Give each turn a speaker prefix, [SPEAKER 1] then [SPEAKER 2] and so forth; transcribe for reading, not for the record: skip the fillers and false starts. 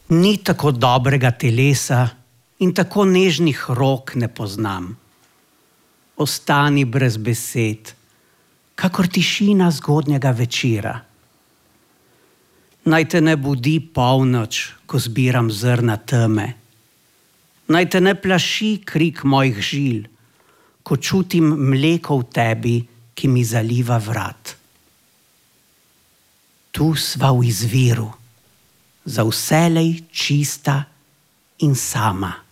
[SPEAKER 1] Ni tako dobrega telesa in tako nežnih rok ne poznam. Ostani brez besed, kakor tišina zgodnjega večera. Naj te ne budi polnoč, ko zbiram zrna teme. Naj te ne plaši krik mojih žil, ko čutim mleko v tebi, ki mi zaliva vrat. Tu sva v izviru, za vselej čista in sama.